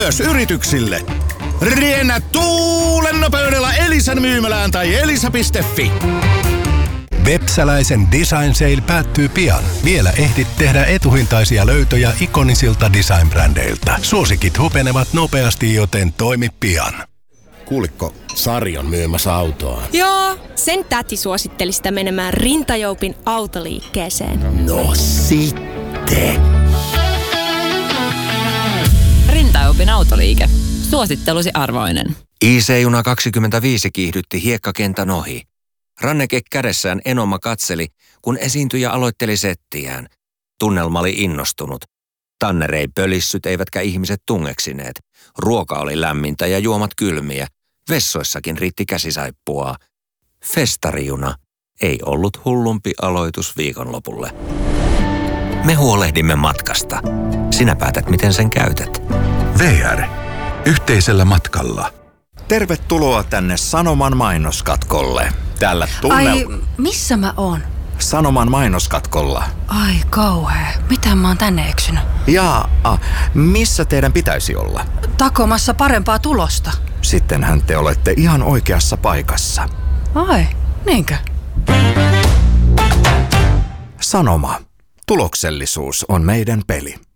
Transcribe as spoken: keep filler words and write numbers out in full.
Myös yrityksille. Riennä tuulen nopeudella Elisan myymälään tai elisa piste fi. Vepsäläisen Design Sale päättyy pian. Vielä ehdit tehdä etuhintaisia löytöjä ikonisilta design-brändeiltä. Suosikit hupenevat nopeasti, joten toimi pian. Kuulikko, Sari on myymässä autoa? Joo, sen täti suositteli sitä menemään Rintajoupin autoliikkeeseen. No sitten. Rintajoupin autoliike. Suosittelusi arvoinen. I C-juna kaksikymmentäviisi kiihdytti hiekkakentän ohi. Ranneke kädessään Enoma katseli, kun esiintyjä aloitteli settiään. Tunnelma oli innostunut. Tanner ei pölissyt eivätkä ihmiset tungeksineet. Ruoka oli lämmintä ja juomat kylmiä. Vessoissakin riitti käsisaippua. Festarijuna ei ollut hullumpi aloitus viikonlopulle. Me huolehdimme matkasta. Sinä päätät, miten sen käytät. V R. Yhteisellä matkalla. Tervetuloa tänne Sanoman mainoskatkolle. Tällä tunnel... Ai, missä mä oon? Sanoman mainoskatkolla. Ai kauhea. Miten mä oon tänne eksynyt? Jaa, missä teidän pitäisi olla? Takomassa parempaa tulosta. Sittenhän te olette ihan oikeassa paikassa. Ai, niinkö? Sanoma. Tuloksellisuus on meidän peli.